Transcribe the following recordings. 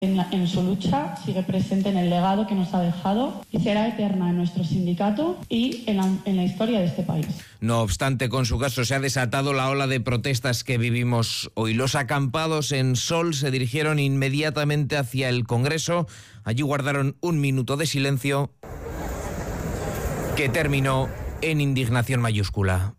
En su lucha sigue presente en el legado que nos ha dejado y será eterna en nuestro sindicato y en la historia de este país. No obstante, con su caso se ha desatado la ola de protestas que vivimos hoy. Los acampados en Sol se dirigieron inmediatamente hacia el Congreso. Allí guardaron un minuto de silencio que terminó en indignación mayúscula.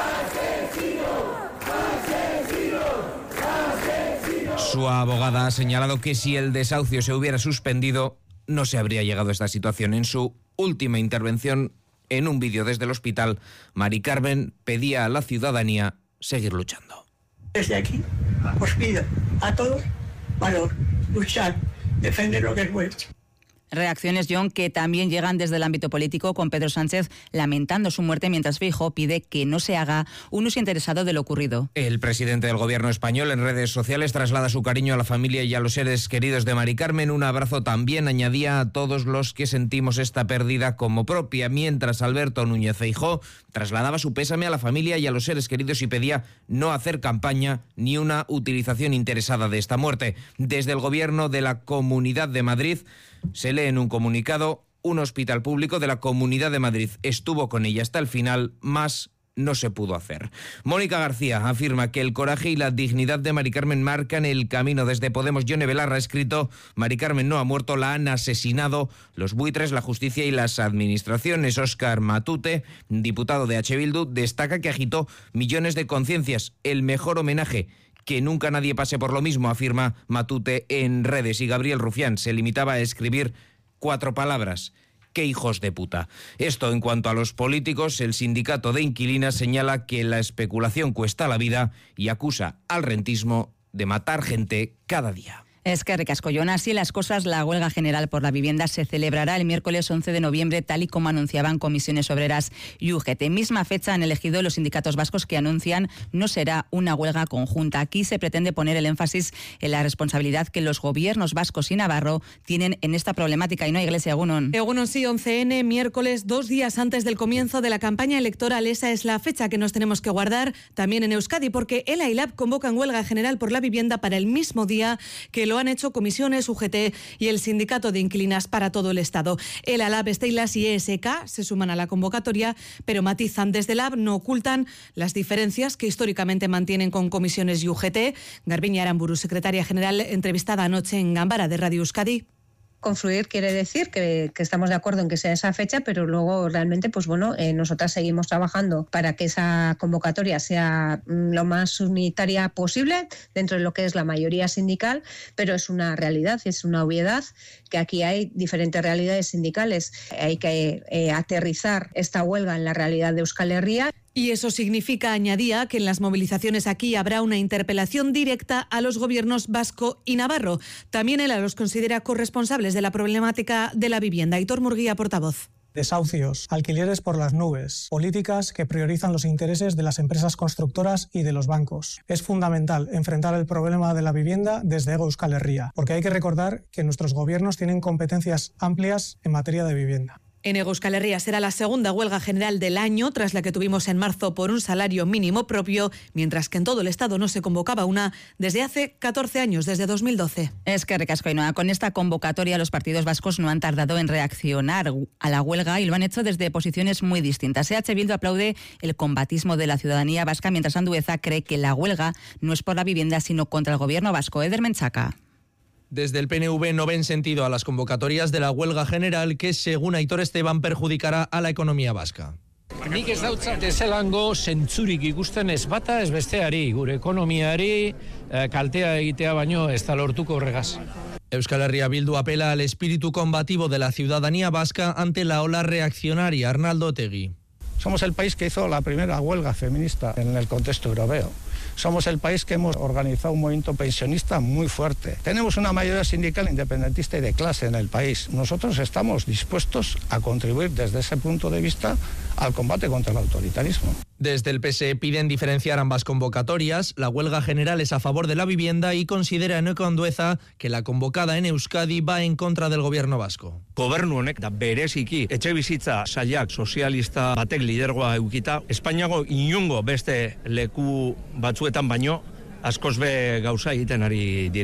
Su abogada ha señalado que si el desahucio se hubiera suspendido, no se habría llegado a esta situación. En su última intervención, en un vídeo desde el hospital, Mari Carmen pedía a la ciudadanía seguir luchando. Desde aquí os pido a todos valor, luchar, defender lo que es vuestro. Reacciones, John, que también llegan desde el ámbito político, con Pedro Sánchez lamentando su muerte, mientras Feijóo pide que no se haga un uso interesado de lo ocurrido. El presidente del gobierno español en redes sociales traslada su cariño a la familia y a los seres queridos de Mari Carmen. Un abrazo también añadía a todos los que sentimos esta pérdida como propia, mientras Alberto Núñez Feijóo trasladaba su pésame a la familia y a los seres queridos y pedía no hacer campaña ni una utilización interesada de esta muerte. Desde el gobierno de la Comunidad de Madrid se lee en un comunicado: un hospital público de la Comunidad de Madrid estuvo con ella hasta el final, más no se pudo hacer. Mónica García afirma que el coraje y la dignidad de Mari Carmen marcan el camino. Desde Podemos, Yone Belarra ha escrito: Mari Carmen no ha muerto, la han asesinado los buitres, la justicia y las administraciones. Óscar Matute, diputado de H. Bildu, destaca que agitó millones de conciencias. El mejor homenaje: que nunca nadie pase por lo mismo, afirma Matute en redes. Y Gabriel Rufián se limitaba a escribir 4 palabras: ¡qué hijos de puta! Esto en cuanto a los políticos. El sindicato de inquilinas señala que la especulación cuesta la vida y acusa al rentismo de matar gente cada día. Es que Ricascollón, así las cosas, la huelga general por la vivienda se celebrará el miércoles 11 de noviembre, tal y como anunciaban Comisiones Obreras y UGT. Misma fecha han elegido los sindicatos vascos, que anuncian no será una huelga conjunta. Aquí se pretende poner el énfasis en la responsabilidad que los gobiernos vascos y navarro tienen en esta problemática. Y no, Iglesia, Egunon. Egunon, sí, 11N, miércoles, 2 días antes del comienzo de la campaña electoral. Esa es la fecha que nos tenemos que guardar también en Euskadi, porque ELA y LAB convocan huelga general por la vivienda para el mismo día que lo han hecho Comisiones, UGT y el Sindicato de Inquilinas para todo el Estado. ELA, LAB, Steilas y ESK se suman a la convocatoria, pero matizan: desde LAB no ocultan las diferencias que históricamente mantienen con Comisiones y UGT. Garbiñe Aramburu, secretaria general, entrevistada anoche en Gambara de Radio Euskadi. Confluir quiere decir que estamos de acuerdo en que sea esa fecha, pero luego realmente, pues bueno, nosotras seguimos trabajando para que esa convocatoria sea lo más unitaria posible dentro de lo que es la mayoría sindical, pero es una realidad, es una obviedad que aquí hay diferentes realidades sindicales. Hay que aterrizar esta huelga en la realidad de Euskal Herria. Y eso significa, añadía, que en las movilizaciones aquí habrá una interpelación directa a los gobiernos vasco y navarro. También él los considera corresponsables de la problemática de la vivienda. Aitor Murguía, portavoz. Desahucios, alquileres por las nubes, políticas que priorizan los intereses de las empresas constructoras y de los bancos. Es fundamental enfrentar el problema de la vivienda desde Hego Euskal Herria, porque hay que recordar que nuestros gobiernos tienen competencias amplias en materia de vivienda. En Hego Euskal Herria será la segunda huelga general del año, tras la que tuvimos en marzo por un salario mínimo propio, mientras que en todo el Estado no se convocaba una desde hace 14 años, desde 2012. Es que Ricasco, Ainhoa, con esta convocatoria los partidos vascos no han tardado en reaccionar a la huelga y lo han hecho desde posiciones muy distintas. EH Bildu aplaude el combatismo de la ciudadanía vasca, mientras Andueza cree que la huelga no es por la vivienda, sino contra el gobierno vasco. Eder Menchaca. Desde el PNV no ven sentido a las convocatorias de la huelga general que, según Aitor Esteban, perjudicará a la economía vasca. Nik ez dautzat ezelango zentzurik ikusten ez bata ez besteari, gure ekonomiari kaltea egitea baino ez da lortuko horregaz. Euskal Herria Bildu apela al espíritu combativo de la ciudadanía vasca ante la ola reaccionaria. Arnaldo Otegi. Somos el país que hizo la primera huelga feminista en el contexto europeo. Somos el país que hemos organizado un movimiento pensionista muy fuerte. Tenemos una mayoría sindical independentista y de clase en el país. Nosotros estamos dispuestos a contribuir desde ese punto de vista al combate contra el autoritarismo. Desde el PSE piden diferenciar ambas convocatorias. La huelga general es a favor de la vivienda y considera Eneko Andueza que la convocada en Euskadi va en contra del gobierno vasco. Gobernu honek da bereziki etxebizitza sailak sozialista batek lidergoa eukita, Espainiago inungo beste leku batzuetan baino askoz be gauza egiten ari direla.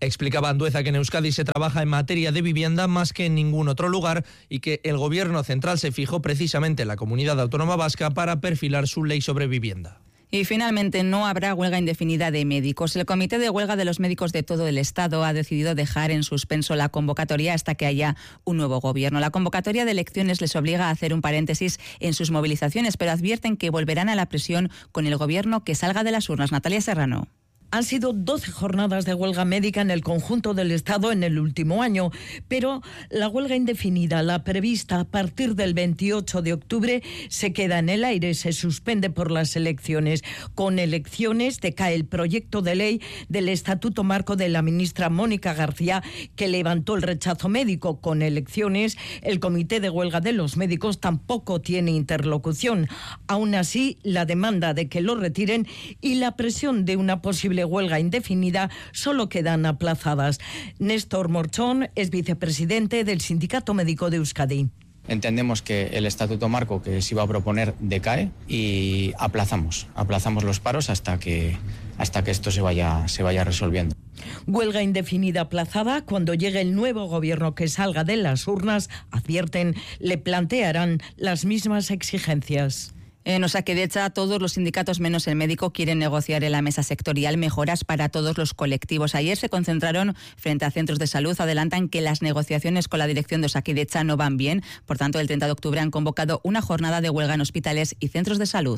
Explicaba Andueza que en Euskadi se trabaja en materia de vivienda más que en ningún otro lugar y que el Gobierno central se fijó precisamente en la Comunidad Autónoma Vasca para perfilar su ley sobre vivienda. Y finalmente no habrá huelga indefinida de médicos. El Comité de Huelga de los Médicos de todo el Estado ha decidido dejar en suspenso la convocatoria hasta que haya un nuevo gobierno. La convocatoria de elecciones les obliga a hacer un paréntesis en sus movilizaciones, pero advierten que volverán a la presión con el gobierno que salga de las urnas. Natalia Serrano. Han sido 12 jornadas de huelga médica en el conjunto del Estado en el último año, pero la huelga indefinida, la prevista a partir del 28 de octubre, se queda en el aire, se suspende por las elecciones. Con elecciones decae el proyecto de ley del Estatuto Marco de la ministra Mónica García, que levantó el rechazo médico. Con elecciones, el Comité de Huelga de los Médicos tampoco tiene interlocución. Aún así, la demanda de que lo retiren y la presión de una posible huelga indefinida solo quedan aplazadas. Néstor Morchón es vicepresidente del Sindicato Médico de Euskadi. Entendemos que el Estatuto Marco que se iba a proponer decae y aplazamos los paros hasta que esto se vaya resolviendo. Huelga indefinida aplazada. Cuando llegue el nuevo gobierno que salga de las urnas, advierten, le plantearán las mismas exigencias. En Osakidetza, todos los sindicatos menos el médico quieren negociar en la mesa sectorial mejoras para todos los colectivos. Ayer se concentraron frente a centros de salud. Adelantan que las negociaciones con la dirección de Osakidetza no van bien. Por tanto, el 30 de octubre han convocado una jornada de huelga en hospitales y centros de salud.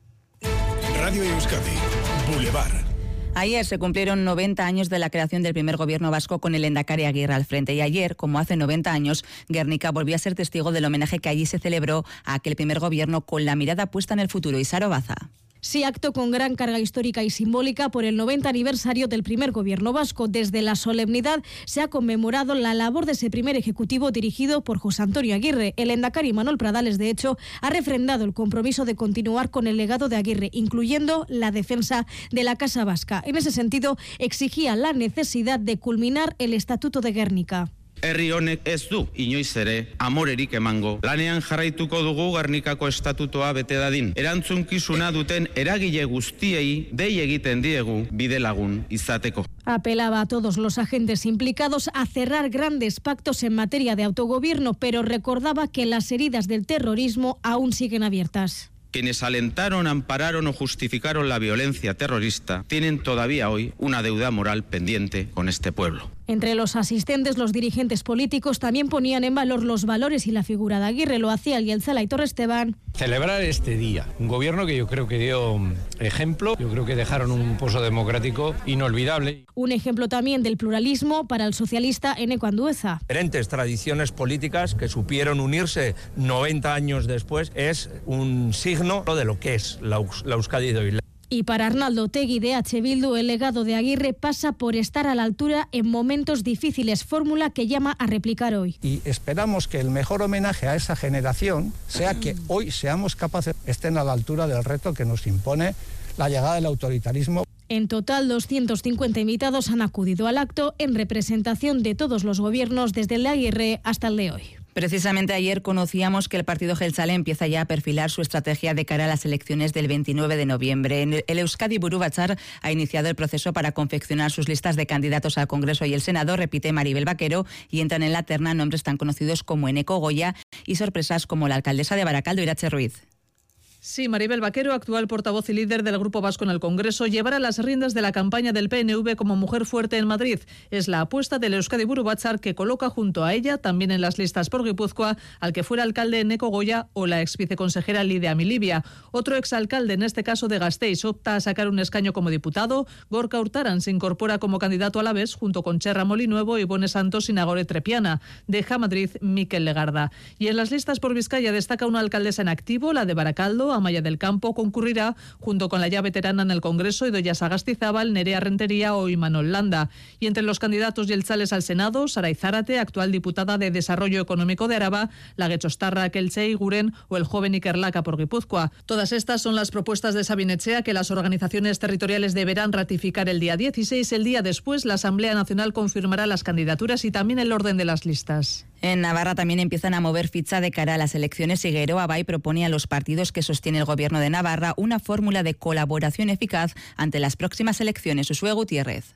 Radio Euskadi, Boulevard. Ayer se cumplieron 90 años de la creación del primer gobierno vasco con el Lehendakari Aguirre al frente. Y ayer, como hace 90 años, Guernica volvió a ser testigo del homenaje que allí se celebró a aquel primer gobierno con la mirada puesta en el futuro. Isaro Baza. Sí, acto con gran carga histórica y simbólica por el 90 aniversario del primer gobierno vasco. Desde la solemnidad se ha conmemorado la labor de ese primer ejecutivo dirigido por José Antonio Aguirre. El lehendakari Manuel Pradales, de hecho, ha refrendado el compromiso de continuar con el legado de Aguirre, incluyendo la defensa de la Casa Vasca. En ese sentido, exigía la necesidad de culminar el Estatuto de Guernica. Herri honek ez du inoiz ere amorerik emango. Lanean jarraituko dugu Gernikako estatutoa bete dadin. Erantzunkizuna duten eragile guztiei dei egiten diegu bidelagun izateko. Apelaba a todos los agentes implicados a cerrar grandes pactos en materia de autogobierno, pero recordaba que las heridas del terrorismo aún siguen abiertas. Quienes alentaron, ampararon o justificaron la violencia terrorista tienen todavía hoy una deuda moral pendiente con este pueblo. Entre los asistentes, los dirigentes políticos también ponían en valor los valores y la figura de Aguirre. Lo hacía el Yeltzala Aitor Esteban. Celebrar este día, un gobierno que yo creo que dio ejemplo, yo creo que dejaron un pozo democrático inolvidable. Un ejemplo también del pluralismo para el socialista Eneko Andueza. Diferentes tradiciones políticas que supieron unirse 90 años después es un signo de lo que es la Euskadi de hoy. Y para Arnaldo Otegi de H. Bildu, el legado de Aguirre pasa por estar a la altura en momentos difíciles, fórmula que llama a replicar hoy. Y esperamos que el mejor homenaje a esa generación sea que hoy seamos capaces, estén a la altura del reto que nos impone la llegada del autoritarismo. En total, 250 invitados han acudido al acto en representación de todos los gobiernos, desde el de Aguirre hasta el de hoy. Precisamente ayer conocíamos que el partido Jeltzale empieza ya a perfilar su estrategia de cara a las elecciones del 29 de noviembre. El Euskadi Buru Batzar ha iniciado el proceso para confeccionar sus listas de candidatos al Congreso y el Senado, repite Maribel Vaquero, y entran en la terna nombres tan conocidos como Eneko Goya y sorpresas como la alcaldesa de Barakaldo, Iratxe Ruiz. Sí, Maribel Vaquero, actual portavoz y líder del Grupo Vasco en el Congreso, llevará las riendas de la campaña del PNV como mujer fuerte en Madrid. Es la apuesta del Euskadi Buru Batzar, que coloca junto a ella, también en las listas por Guipúzcoa, al que fuera alcalde Eneko Goya o la ex viceconsejera Lidia Milibia. Otro exalcalde, en este caso de Gasteiz, opta a sacar un escaño como diputado. Gorka Urtaran se incorpora como candidato a la vez, junto con Txerra Molinuevo, Ibone Santos y Nagore Trepiana. Deja Madrid Mikel Legarda. Y en las listas por Vizcaya destaca una alcaldesa en activo, la de Barakaldo. Amaya del Campo concurrirá junto con la ya veterana en el Congreso Idoia Sagastizábal, Nerea Rentería o Imanol Landa. Y entre los candidatos yeltzales al Senado, Saray Zárate, actual diputada de Desarrollo Económico de Araba, la guetxostarra Keltxe Iguren o el joven Iker Laca por Guipúzcoa. Todas estas son las propuestas de Sabin Etxea, que las organizaciones territoriales deberán ratificar el día 16. El día después, la Asamblea Nacional confirmará las candidaturas y también el orden de las listas. En Navarra también empiezan a mover ficha de cara a las elecciones. Figueroa Bay propone a los partidos que sostiene el Gobierno de Navarra una fórmula de colaboración eficaz ante las próximas elecciones. Uxue Gutiérrez.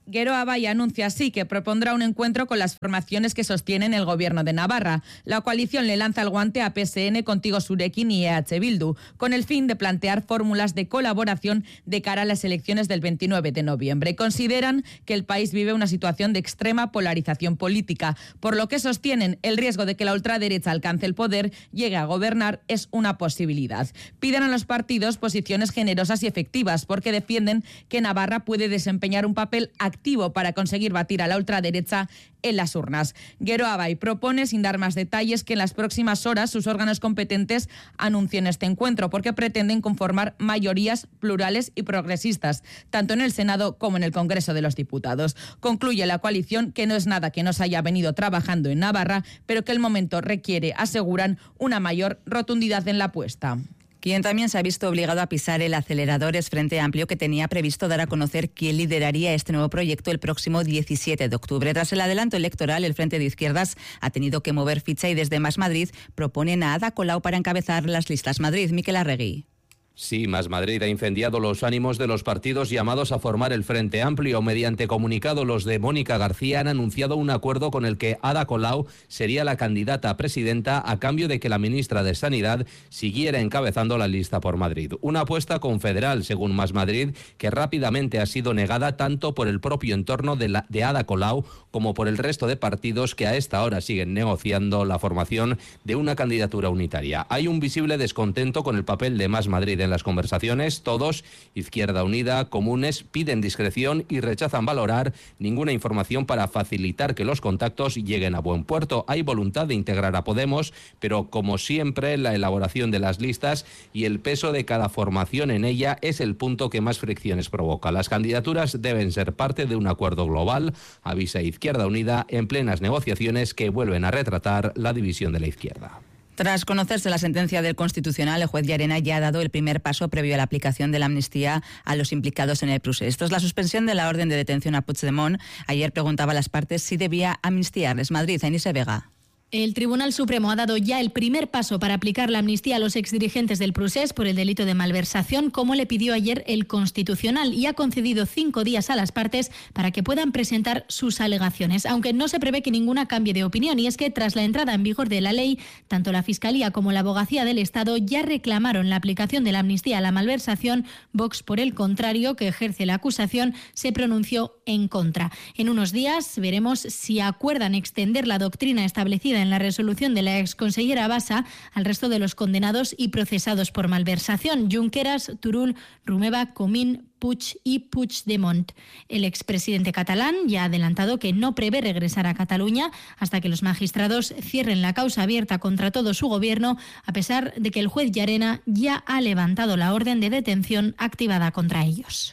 Geroa Bai anuncia así que propondrá un encuentro con las formaciones que sostienen el gobierno de Navarra. La coalición le lanza el guante a PSN, Contigo Zurekin y EH Bildu, con el fin de plantear fórmulas de colaboración de cara a las elecciones del 29 de noviembre. Consideran que el país vive una situación de extrema polarización política, por lo que sostienen el riesgo de que la ultraderecha alcance el poder, llegue a gobernar, es una posibilidad. Piden a los partidos posiciones generosas y efectivas, porque defienden que Navarra puede desempeñar un papel activo para conseguir batir a la ultraderecha en las urnas. Geroa Bai propone, sin dar más detalles, que en las próximas horas sus órganos competentes anuncien este encuentro, porque pretenden conformar mayorías plurales y progresistas, tanto en el Senado como en el Congreso de los Diputados. Concluye la coalición que no es nada que no se haya venido trabajando en Navarra, pero que el momento requiere, aseguran, una mayor rotundidad en la apuesta. Quien también se ha visto obligado a pisar el acelerador es Frente Amplio, que tenía previsto dar a conocer quién lideraría este nuevo proyecto el próximo 17 de octubre. Tras el adelanto electoral, el Frente de Izquierdas ha tenido que mover ficha y desde Más Madrid proponen a Ada Colau para encabezar las listas Madrid. Miquel Arregui. Sí, Más Madrid ha incendiado los ánimos de los partidos llamados a formar el Frente Amplio. Mediante comunicado, los de Mónica García han anunciado un acuerdo con el que Ada Colau sería la candidata a presidenta a cambio de que la ministra de Sanidad siguiera encabezando la lista por Madrid. Una apuesta confederal, según Más Madrid, que rápidamente ha sido negada tanto por el propio entorno de Ada Colau como por el resto de partidos que a esta hora siguen negociando la formación de una candidatura unitaria. Hay un visible descontento con el papel de Más Madrid en las conversaciones. Todos, Izquierda Unida, Comunes, piden discreción y rechazan valorar ninguna información para facilitar que los contactos lleguen a buen puerto. Hay voluntad de integrar a Podemos, pero como siempre, la elaboración de las listas y el peso de cada formación en ella es el punto que más fricciones provoca. Las candidaturas deben ser parte de un acuerdo global, avisa Izquierda Unida, en plenas negociaciones que vuelven a retratar la división de la izquierda. Tras conocerse la sentencia del Constitucional, el juez Llarena ya ha dado el primer paso previo a la aplicación de la amnistía a los implicados en el procés. Tras la suspensión de la orden de detención a Puigdemont, ayer preguntaba a las partes si debía amnistiarles. Madrid, Ainise Vega. El Tribunal Supremo ha dado ya el primer paso para aplicar la amnistía a los exdirigentes del Procés por el delito de malversación, como le pidió ayer el Constitucional, y ha concedido 5 días a las partes para que puedan presentar sus alegaciones, aunque no se prevé que ninguna cambie de opinión. Y es que tras la entrada en vigor de la ley, tanto la Fiscalía como la Abogacía del Estado ya reclamaron la aplicación de la amnistía a la malversación. Vox, por el contrario, que ejerce la acusación, se pronunció en contra. En unos días veremos si acuerdan extender la doctrina establecida en la resolución de la exconsellera Bassa al resto de los condenados y procesados por malversación: Junqueras, Turull, Romeva, Comín, Puig y Puigdemont. El expresidente catalán ya ha adelantado que no prevé regresar a Cataluña hasta que los magistrados cierren la causa abierta contra todo su gobierno, a pesar de que el juez Llarena ya ha levantado la orden de detención activada contra ellos.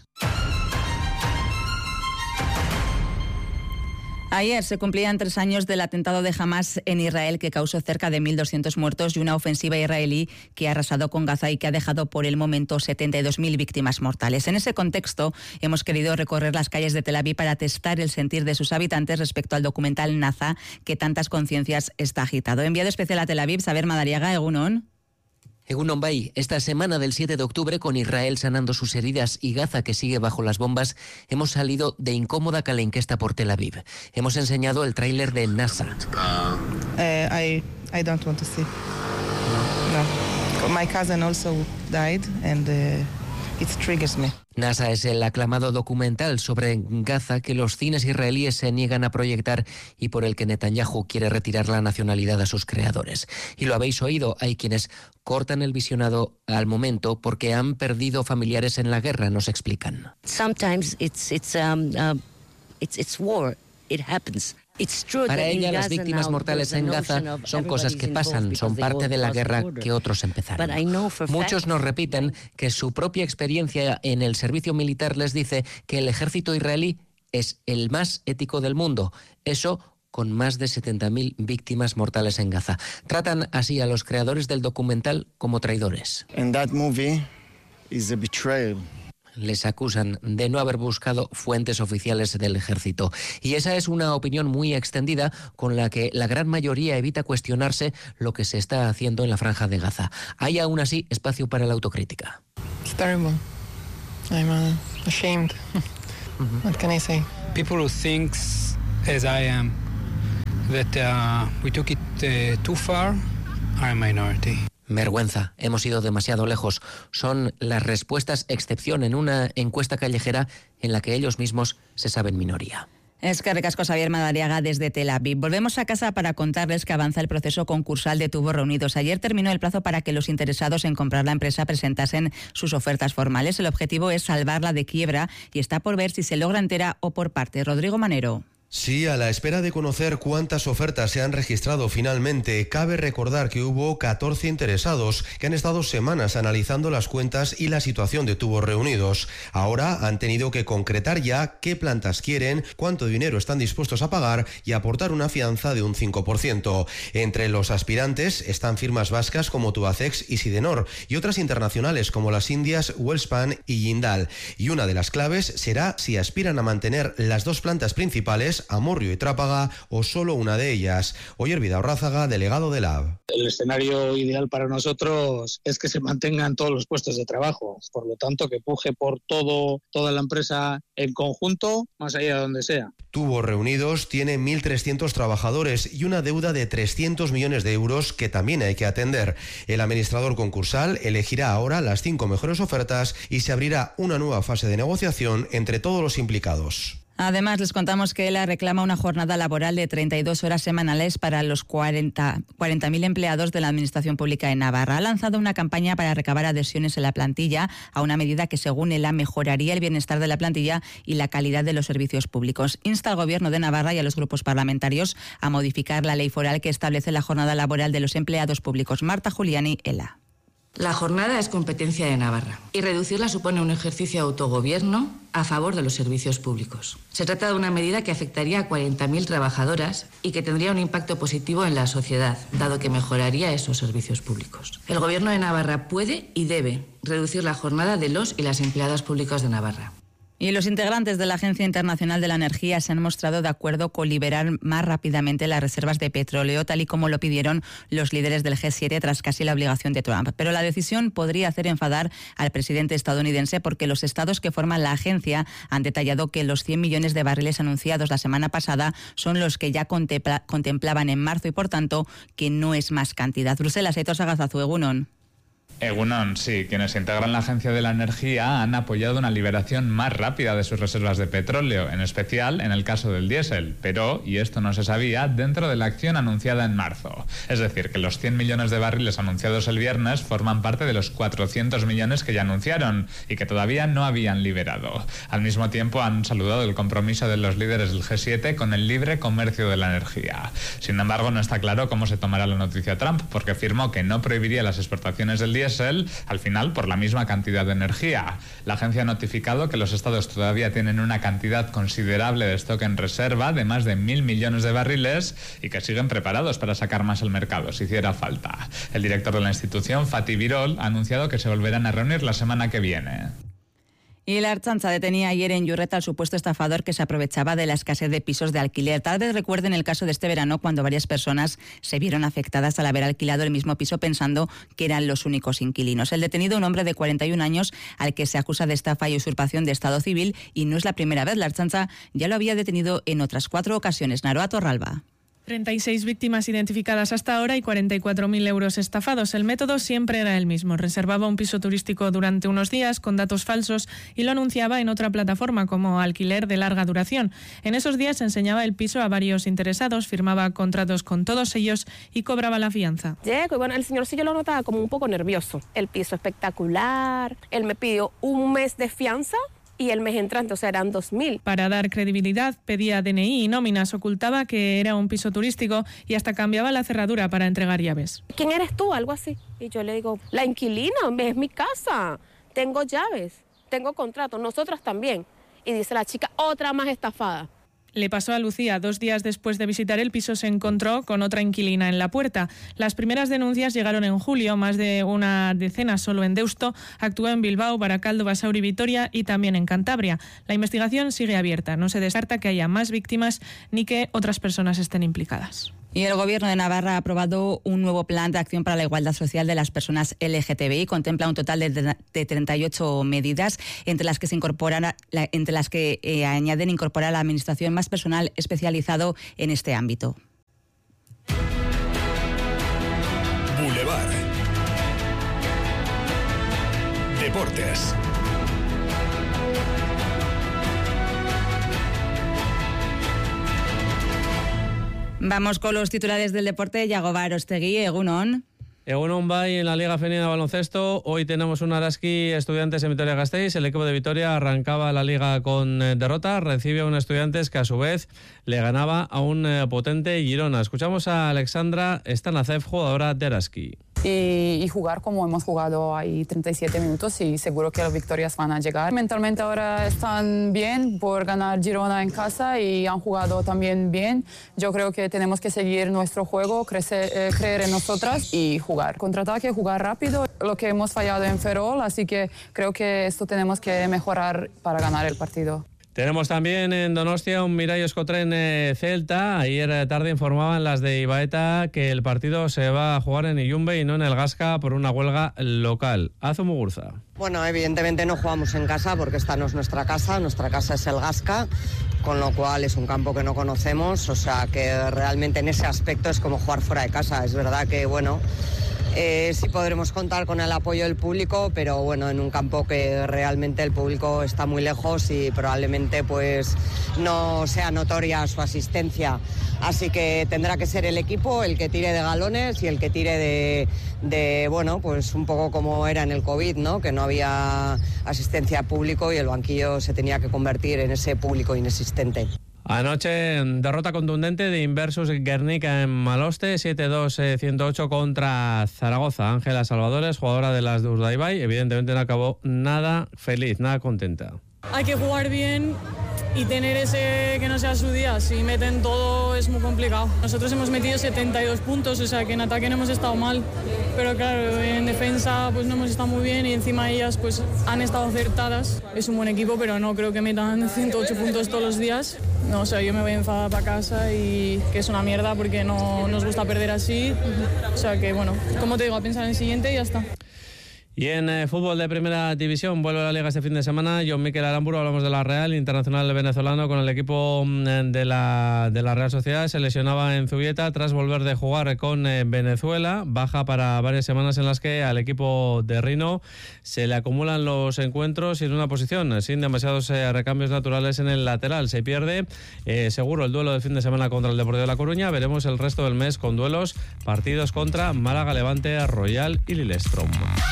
Ayer se cumplían 3 años del atentado de Hamás en Israel, que causó cerca de 1.200 muertos, y una ofensiva israelí que ha arrasado con Gaza y que ha dejado por el momento 72.000 víctimas mortales. En ese contexto, hemos querido recorrer las calles de Tel Aviv para testar el sentir de sus habitantes respecto al documental Naza, que tantas conciencias está agitado. Enviado especial a Tel Aviv, Saber Madariaga, Egunon. Egunon Bai, esta semana del 7 de octubre, con Israel sanando sus heridas y Gaza que sigue bajo las bombas, hemos salido de incómoda calenquesta por Tel Aviv. Hemos enseñado el tráiler de NASA. I don't want to see. No. My cousin also died and it triggers me. NASA es el aclamado documental sobre Gaza que los cines israelíes se niegan a proyectar y por el que Netanyahu quiere retirar la nacionalidad a sus creadores. Y lo habéis oído, hay quienes cortan el visionado al momento porque han perdido familiares en la guerra, nos explican. Sometimes it's war. It happens. Para ella, las víctimas mortales en Gaza son cosas que pasan, son parte de la guerra que otros empezaron. Muchos nos repiten que su propia experiencia en el servicio militar les dice que el ejército israelí es el más ético del mundo. Eso con más de 70.000 víctimas mortales en Gaza. Tratan así a los creadores del documental como traidores. And that movie is a betrayal. Les acusan de no haber buscado fuentes oficiales del ejército. Y esa es una opinión muy extendida con la que la gran mayoría evita cuestionarse lo que se está haciendo en la franja de Gaza. Hay aún así espacio para la autocrítica. It's terrible. I'm ashamed. What can I say? People who think, as I am, that we took it too far are a minority. Vergüenza, hemos ido demasiado lejos. Son las respuestas excepción en una encuesta callejera en la que ellos mismos se saben minoría. Es que recasco Xavier Madariaga desde Tel Aviv. Volvemos a casa para contarles que avanza el proceso concursal de Tubos Reunidos. Ayer terminó el plazo para que los interesados en comprar la empresa presentasen sus ofertas formales. El objetivo es salvarla de quiebra y está por ver si se logra entera o por parte. Rodrigo Manero. Sí, a la espera de conocer cuántas ofertas se han registrado finalmente, cabe recordar que hubo 14 interesados que han estado semanas analizando las cuentas y la situación de Tubos Reunidos. Ahora han tenido que concretar ya qué plantas quieren, cuánto dinero están dispuestos a pagar y aportar una fianza de un 5%. Entre los aspirantes están firmas vascas como Tubacex y Sidenor y otras internacionales como las indias Wellspan y Jindal. Y una de las claves será si aspiran a mantener las dos plantas principales, Amurrio y Trápaga, o solo una de ellas. Oyer Vidaurrázaga, delegado de LAB. El escenario ideal para nosotros es que se mantengan todos los puestos de trabajo, por lo tanto que puje por toda la empresa en conjunto, más allá de donde sea. Tubos Reunidos tiene 1.300 trabajadores y una deuda de 300 millones de euros que también hay que atender. El administrador concursal elegirá ahora las 5 mejores ofertas y se abrirá una nueva fase de negociación entre todos los implicados. Además, les contamos que ELA reclama una jornada laboral de 32 horas semanales para los 40.000 empleados de la Administración Pública de Navarra. Ha lanzado una campaña para recabar adhesiones en la plantilla a una medida que, según ELA, mejoraría el bienestar de la plantilla y la calidad de los servicios públicos. Insta al Gobierno de Navarra y a los grupos parlamentarios a modificar la ley foral que establece la jornada laboral de los empleados públicos. Marta Giuliani, ELA. La jornada es competencia de Navarra y reducirla supone un ejercicio de autogobierno a favor de los servicios públicos. Se trata de una medida que afectaría a 40.000 trabajadoras y que tendría un impacto positivo en la sociedad, dado que mejoraría esos servicios públicos. El Gobierno de Navarra puede y debe reducir la jornada de los y las empleadas públicas de Navarra. Y los integrantes de la Agencia Internacional de la Energía se han mostrado de acuerdo con liberar más rápidamente las reservas de petróleo, tal y como lo pidieron los líderes del G7 tras casi la obligación de Trump. Pero la decisión podría hacer enfadar al presidente estadounidense porque los estados que forman la agencia han detallado que los 100 millones de barriles anunciados la semana pasada son los que ya contemplaban en marzo y, por tanto, que no es más cantidad. Bruselas, Aitor Sagazazu, Egunon. Egunon, sí, quienes integran la Agencia de la Energía han apoyado una liberación más rápida de sus reservas de petróleo, en especial en el caso del diésel, pero, y esto no se sabía, dentro de la acción anunciada en marzo. Es decir, que los 100 millones de barriles anunciados el viernes forman parte de los 400 millones que ya anunciaron y que todavía no habían liberado. Al mismo tiempo han saludado el compromiso de los líderes del G7 con el libre comercio de la energía. Sin embargo, no está claro cómo se tomará la noticia Trump, porque afirmó que no prohibiría las exportaciones del diésel, al final por la misma cantidad de energía. La agencia ha notificado que los estados todavía tienen una cantidad considerable de stock en reserva de más de 1.000 millones de barriles y que siguen preparados para sacar más al mercado si hiciera falta. El director de la institución, Fatih Birol, ha anunciado que se volverán a reunir la semana que viene. Y la Ertzaintza detenía ayer en Yurreta al supuesto estafador que se aprovechaba de la escasez de pisos de alquiler. Tal vez recuerden el caso de este verano cuando varias personas se vieron afectadas al haber alquilado el mismo piso pensando que eran los únicos inquilinos. El detenido, un hombre de 41 años al que se acusa de estafa y usurpación de estado civil, y no es la primera vez. La Ertzaintza ya lo había detenido en otras 4 ocasiones. Naroa Torralba. 36 víctimas identificadas hasta ahora y 44.000 euros estafados. El método siempre era el mismo. Reservaba un piso turístico durante unos días con datos falsos y lo anunciaba en otra plataforma como alquiler de larga duración. En esos días enseñaba el piso a varios interesados, firmaba contratos con todos ellos y cobraba la fianza. Llego y bueno, el señor sí yo lo notaba como un poco nervioso. El piso espectacular. Él me pidió un mes de fianza y el mes entrante, o sea, eran 2.000. Para dar credibilidad, pedía DNI y nóminas, ocultaba que era un piso turístico y hasta cambiaba la cerradura para entregar llaves. ¿Quién eres tú? Algo así. Y yo le digo, la inquilina, es mi casa, tengo llaves, tengo contrato, nosotras también. Y dice la chica, otra más estafada. Le pasó a Lucía. 2 días después de visitar el piso se encontró con otra inquilina en la puerta. Las primeras denuncias llegaron en julio, más de una decena solo en Deusto. Actuó en Bilbao, Baracaldo, Basauri, Vitoria y también en Cantabria. La investigación sigue abierta. No se descarta que haya más víctimas ni que otras personas estén implicadas. Y el Gobierno de Navarra ha aprobado un nuevo plan de acción para la igualdad social de las personas LGTBI. Contempla un total de 38 medidas, entre las que añaden incorporar a la Administración más personal especializado en este ámbito. Boulevard. Deportes. Vamos con los titulares del deporte. Yago Barostegui, Egunon. Egunon Bay en la Liga Femenina de Baloncesto. Hoy tenemos un Araski Estudiantes en Vitoria-Gasteiz. El equipo de Vitoria arrancaba la liga con derrota. Recibe a un Estudiantes que a su vez le ganaba a un potente Girona. Escuchamos a Alexandra Stanacev, jugadora de Araski. Y jugar como hemos jugado ahí 37 minutos y seguro que las victorias van a llegar. Mentalmente ahora están bien por ganar Girona en casa y han jugado también bien. Yo creo que tenemos que seguir nuestro juego, creer en nosotras y jugar. Contraataque, jugar rápido, lo que hemos fallado en Ferrol, así que creo que esto tenemos que mejorar para ganar el partido. Tenemos también en Donostia un Miralles Cotren Celta. Ayer tarde informaban las de Ibaeta que el partido se va a jugar en Iyumbe y no en el Gasca por una huelga local. Azu Muguruza. Bueno, evidentemente no jugamos en casa porque esta no es nuestra casa es el Gasca, con lo cual es un campo que no conocemos, o sea que realmente en ese aspecto es como jugar fuera de casa. Es verdad que, bueno, sí podremos contar con el apoyo del público, pero bueno, en un campo que realmente el público está muy lejos y probablemente pues no sea notoria su asistencia. Así que tendrá que ser el equipo el que tire de galones y el que tire de bueno, pues un poco como era en el COVID, ¿no? Que no había asistencia al público y el banquillo se tenía que convertir en ese público inexistente. Anoche, derrota contundente de Inversus Guernica en Maloste, 7-2-108 contra Zaragoza. Ángela Salvadores, jugadora de las de Urdaibai, evidentemente no acabó nada feliz, nada contenta. Hay que jugar bien y tener ese que no sea su día. Si meten todo es muy complicado. Nosotros hemos metido 72 puntos, o sea que en ataque no hemos estado mal. Pero claro, en defensa pues no hemos estado muy bien y encima ellas pues han estado acertadas. Es un buen equipo, pero no creo que metan 108 puntos todos los días. No, o sea, yo me voy enfadada para casa y que es una mierda porque no nos gusta perder así. O sea que bueno, como te digo, a pensar en el siguiente y ya está. Y en fútbol de primera división vuelve a la liga este fin de semana. John Miquel Aramburu, hablamos de la Real, internacional venezolano con el equipo de la Real Sociedad. Se lesionaba en Zubieta tras volver de jugar con Venezuela. Baja para varias semanas en las que al equipo de Rino se le acumulan los encuentros y en una posición sin demasiados recambios naturales en el lateral. Se pierde seguro el duelo del fin de semana contra el Deportivo de La Coruña. Veremos el resto del mes con duelos, partidos contra Málaga, Levante, Royal y Lillestrøm.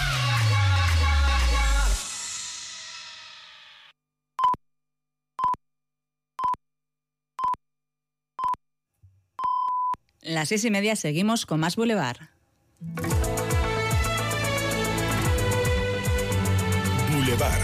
Las 6:30 seguimos con más Boulevard. Boulevard.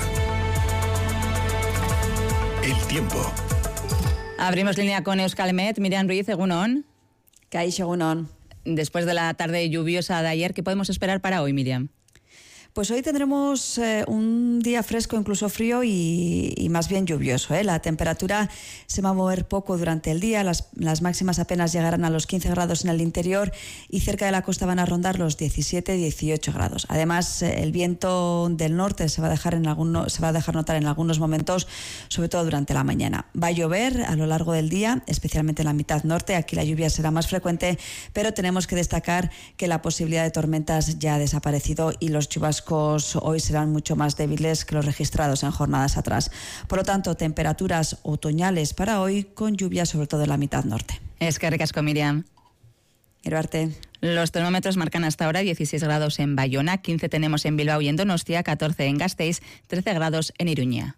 El tiempo. Abrimos línea con Euskalmet. Miriam Ruiz, Egunon. Kaixo, Egunon. Después de la tarde lluviosa de ayer, ¿qué podemos esperar para hoy, Miriam? Pues hoy tendremos un día fresco, incluso frío y más bien lluvioso. La temperatura se va a mover poco durante el día, las máximas apenas llegarán a los 15 grados en el interior y cerca de la costa van a rondar los 17-18 grados. Además, el viento del norte se va a dejar notar en algunos momentos, sobre todo durante la mañana. Va a llover a lo largo del día, especialmente en la mitad norte. Aquí la lluvia será más frecuente, pero tenemos que destacar que la posibilidad de tormentas ya ha desaparecido y los chubascos hoy serán mucho más débiles que los registrados en jornadas atrás. Por lo tanto, temperaturas otoñales para hoy con lluvia sobre todo en la mitad norte. Es que ricasco, Miriam. Arte. Los termómetros marcan hasta ahora 16 grados en Bayona, 15 tenemos en Bilbao y en Donostia, 14 en Gasteiz, 13 grados en Iruña.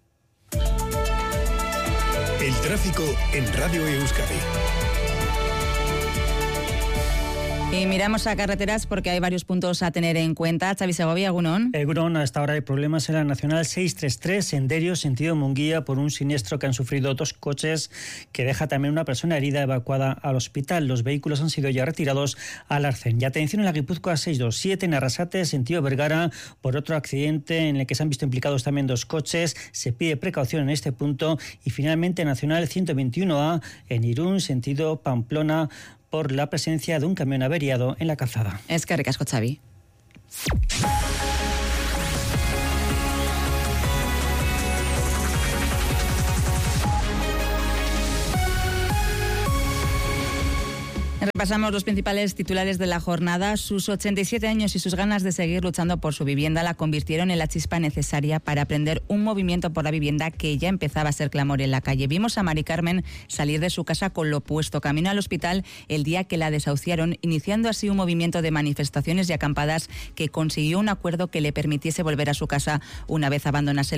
El tráfico en Radio Euskadi. Y miramos a carreteras porque hay varios puntos a tener en cuenta. Xavi Segovia, Egunon. Egunon, hasta ahora hay problemas en la Nacional 633 en Derio, sentido Munguía, por un siniestro que han sufrido dos coches que deja también una persona herida evacuada al hospital. Los vehículos han sido ya retirados al Arcén. Y atención en la Guipúzcoa 627 en Arrasate, sentido Vergara, por otro accidente en el que se han visto implicados también dos coches. Se pide precaución en este punto. Y finalmente Nacional 121A en Irún, sentido Pamplona, por la presencia de un camión averiado en la calzada. Eskerrik asko, Xavi. Repasamos los principales titulares de la jornada. Sus 87 años y sus ganas de seguir luchando por su vivienda la convirtieron en la chispa necesaria para aprender un movimiento por la vivienda que ya empezaba a ser clamor en la calle. Vimos a Mari Carmen salir de su casa con lo opuesto, camino al hospital el día que la desahuciaron, iniciando así un movimiento de manifestaciones y acampadas que consiguió un acuerdo que le permitiese volver a su casa una vez abandonase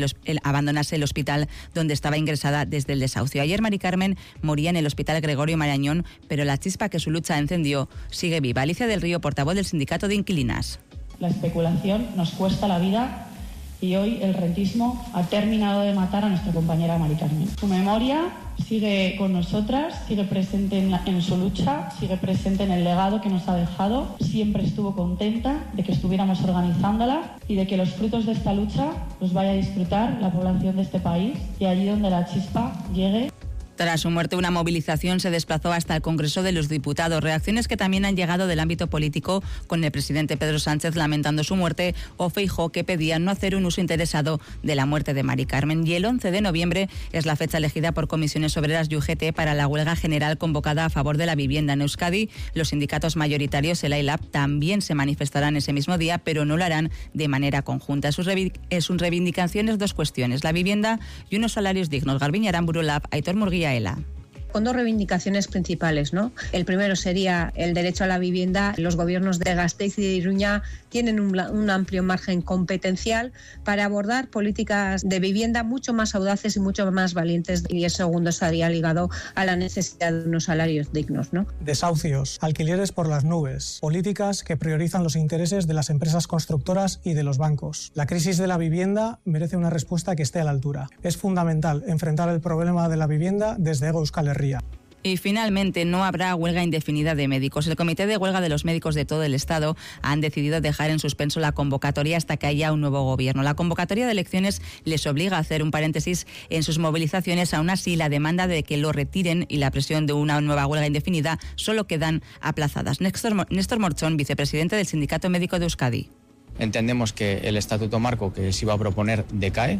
el hospital donde estaba ingresada desde el desahucio. Ayer Mari Carmen moría en el Hospital Gregorio Marañón, pero la chispa que su lucha encendió sigue viva. Alicia del Río, portavoz del Sindicato de Inquilinas. La especulación nos cuesta la vida y hoy el rentismo ha terminado de matar a nuestra compañera Mari Carmen. Su memoria sigue con nosotras, sigue presente en su lucha, sigue presente en el legado que nos ha dejado. Siempre estuvo contenta de que estuviéramos organizándola y de que los frutos de esta lucha los vaya a disfrutar la población de este país y allí donde la chispa llegue. Tras su muerte, una movilización se desplazó hasta el Congreso de los Diputados. Reacciones que también han llegado del ámbito político, con el presidente Pedro Sánchez lamentando su muerte o Feijóo que pedía no hacer un uso interesado de la muerte de Mari Carmen. Y el 11 de noviembre es la fecha elegida por Comisiones Obreras y UGT para la huelga general convocada a favor de la vivienda en Euskadi. Los sindicatos mayoritarios, el AILAB, también se manifestarán ese mismo día, pero no lo harán de manera conjunta. Sus reivindicaciones, dos cuestiones: la vivienda y unos salarios dignos. Garbiñe Aramburu Lab, Aitor Murguía Ela. Con dos reivindicaciones principales, ¿no? El primero sería el derecho a la vivienda. Los gobiernos de Gasteiz y de Iruña tienen un amplio margen competencial para abordar políticas de vivienda mucho más audaces y mucho más valientes. Y el segundo estaría ligado a la necesidad de unos salarios dignos, ¿no? Desahucios, alquileres por las nubes, políticas que priorizan los intereses de las empresas constructoras y de los bancos. La crisis de la vivienda merece una respuesta que esté a la altura. Es fundamental enfrentar el problema de la vivienda desde Hego Euskal Herria. Y finalmente no habrá huelga indefinida de médicos. El Comité de Huelga de los Médicos de todo el Estado han decidido dejar en suspenso la convocatoria hasta que haya un nuevo gobierno. La convocatoria de elecciones les obliga a hacer un paréntesis en sus movilizaciones. Aún así, la demanda de que lo retiren y la presión de una nueva huelga indefinida solo quedan aplazadas. Néstor Morchón, vicepresidente del Sindicato Médico de Euskadi. Entendemos que el estatuto marco que se iba a proponer decae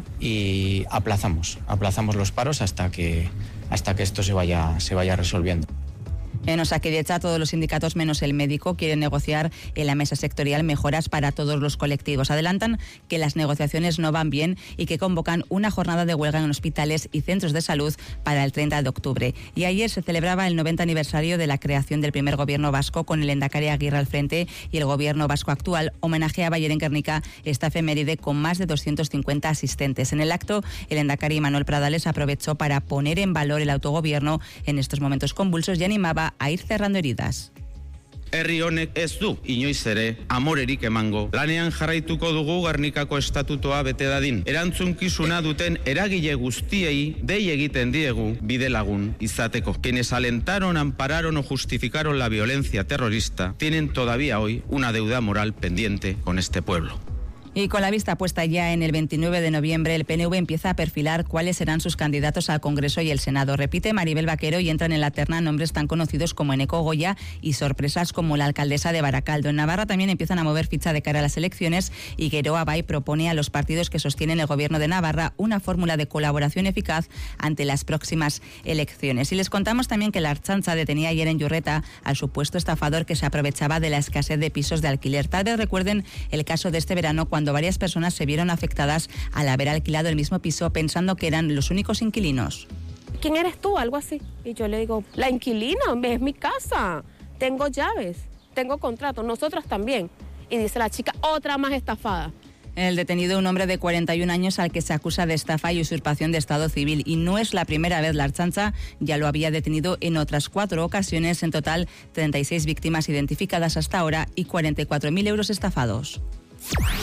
y aplazamos los paros hasta que esto se vaya resolviendo. En Osakidetza, todos los sindicatos menos el médico quieren negociar en la mesa sectorial mejoras para todos los colectivos. Adelantan que las negociaciones no van bien y que convocan una jornada de huelga en hospitales y centros de salud para el 30 de octubre. Y ayer se celebraba el 90 aniversario de la creación del primer gobierno vasco, con el Lehendakari Aguirre al frente, y el gobierno vasco actual homenajeaba ayer en Guernica esta efeméride con más de 250 asistentes. En el acto, el Lehendakari Manuel Pradales aprovechó para poner en valor el autogobierno en estos momentos convulsos y animaba a ir cerrando heridas. Herri honek ez du inoiz ere amorerik emango. Lanean jarraituko dugu Gernikako estatutoa bete dadin. Erantzunkizuna duten eragile guztiei dei egiten diegu bidelagun izateko. Quienes alentaron, ampararon o justificaron la violencia terrorista tienen todavía hoy una deuda moral pendiente con este pueblo. Y con la vista puesta ya en el 29 de noviembre, el PNV empieza a perfilar cuáles serán sus candidatos al Congreso y el Senado. Repite Maribel Vaquero y entran en la terna nombres tan conocidos como Eneko Goya y sorpresas como la alcaldesa de Baracaldo. En Navarra también empiezan a mover ficha de cara a las elecciones y Guero Abay propone a los partidos que sostienen el gobierno de Navarra una fórmula de colaboración eficaz ante las próximas elecciones. Y les contamos también que la Ertzaintza detenía ayer en Yurreta al supuesto estafador que se aprovechaba de la escasez de pisos de alquiler. Tal vez recuerden el caso de este verano, cuando varias personas se vieron afectadas al haber alquilado el mismo piso pensando que eran los únicos inquilinos. ¿Quién eres tú? Algo así. Y yo le digo, la inquilina, es mi casa. Tengo llaves, tengo contrato, nosotros también. Y dice la chica, otra más estafada. El detenido, un hombre de 41 años al que se acusa de estafa y usurpación de estado civil. Y no es la primera vez. La Ertzaintza ya lo había detenido en otras 4 ocasiones. En total, 36 víctimas identificadas hasta ahora y 44.000 euros estafados.